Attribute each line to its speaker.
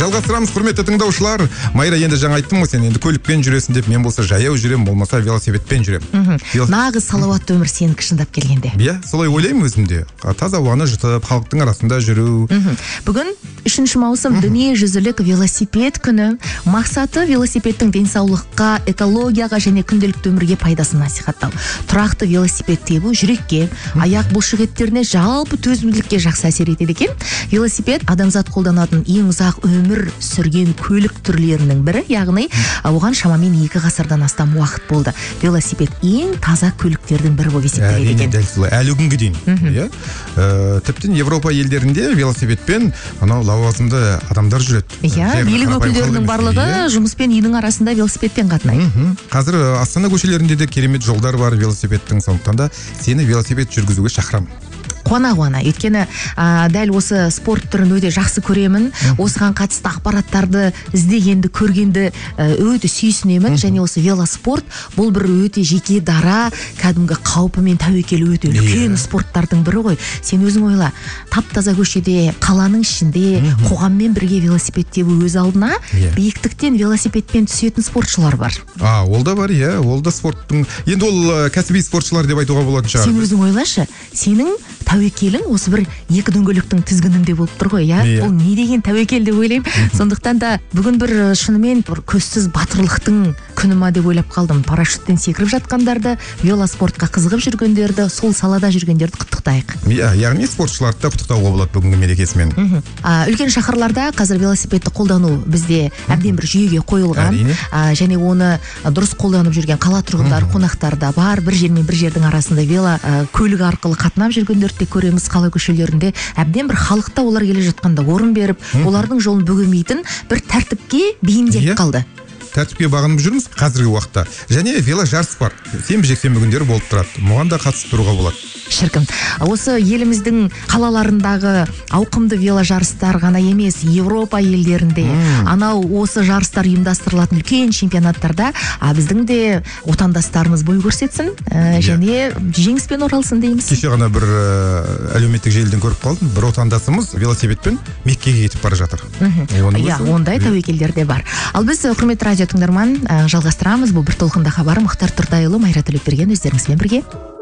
Speaker 1: Жалғастырамыз, құрметті тыңдаушылар. Майра, енді жаңа айттым ғой, сен енді көлікпен жүресің деп, мен болса жаяу жүрем, болмаса велосипедпен жүрем.
Speaker 2: Нағыз салауатты өмір сенікі шындап келгенде.
Speaker 1: Иә, солай ойлаймын өзімде. Таза ауаны жұтып, халықтың арасында жүру.
Speaker 2: Бүгін 3 маусым дүниежүзілік велосипед күні. Мақсаты велосипедтің денсаулыққа, экологияға және күнделікті өмірге пайдасын насихаттау. Тұрақты велосипед тебу жүрекке, аяқ бұлшықеттеріне, жалпы төзімділікке жақсы әсер етеді екен. Велосипед адамзат қолданатын ең ұзақ өмір сүрген көлік түрлерінің бірі, яғни оған шамамен 2 ғасырдан астам уақыт болды. Велосипед ең таза көліктердің бірі болып есептеледі екен.
Speaker 1: Әлі күнге дейін. Тіптен Европа елдерінде велосипедпен анау лауазымды адамдар жүреді.
Speaker 2: Иә, билік өкілдерінің барлығы жұмыспен үйдің арасында велосипедпен қатынайды.
Speaker 1: Қазір Астана көшелерінде де керемет жолдар бар велосипедтің, сондықтан да сені велосипед жүргізуге шақырамын.
Speaker 2: Қуана. Өйткені дәл осы спорт түрін өте жақсы көремін. Осыған қатысты ақпараттарды іздегенді, көргенді өте сүйсінемін. Және осы велоспорт бұл бір өте жеке дара, кәдімгі қаупі мен тәуекелі өте үлкен спорттардың бірі ғой. Сен өзің ойла, тап-таза көшеде, қаланың ішінде, қоғаммен бірге велосипед тебу өз алдына, биіктіктен велосипедпен түсетін спортшылар бар.
Speaker 1: Ол да бар, иә, ол да спорттың. Енді ол кәсіби спортшылар деп айтуға болатын шығар.
Speaker 2: Сен өзің ойлашы, сенің тәуекелің осы бір 2 дөңгелектің тізгінінде болып тұр ғой, иә? Бұл не деген тәуекел деп ойлаймын. Сондықтан да бүгін бір шынымен бір көзсіз батырлықтың күні ма деп ойлап қалдым. Парашюттен секіріп жатқандарды, велоспортқа қызығып жүргендерді, сол салада жүргендерді құттықтайық.
Speaker 1: Яғни спортшыларды да құттықтауға болады бүгінгі мерекесімен.
Speaker 2: Үлкен шаһарларда қазір велосипедті қолдану бізде әбден бір жүйеге қойылған, және оны дұрыс қолданып жүрген қала тұрғындары, қонақтар да бар. Бір жер мен бір жердің арасында вело көлік арқылы қатынап жүргендерді де көреміз. Қала көшелерінде әбден бір халықта олар келе жатқанда орын беріп, олардың жолын бөгемейтін бір тәртіпке бейімделіп қалды.
Speaker 1: Тәртіпке бағынып жүрміз қазіргі уақытта. Және вело жарыс бар. Сенбі-жексенбі күндері болып тұрады. Мұған да қатысып тұруға болады.
Speaker 2: Шіркін, осы еліміздің қалаларындағы ауқымды вело жарыстар ғана емес, Европа елдерінде, анау осы жарыстар ұйымдастырылатын үлкен чемпионаттарда біздің де отандастарымыз бой көрсетсін, және жеңіспен оралсын дейміз.
Speaker 1: Кеше ғана бір әлеуметтік желіден көріп қалдым, бір отандасымыз велосипедпен Меккеге кетіп бара жатыр.
Speaker 2: Ондай тәуекелдер де бар. Ал біз, құрметті радио тыңдарман, жалғастырамыз. Бұл бір толқында хабар. Мұхтар Тұрдайұлы, Майра Төлепберген өздеріңізбен бірге.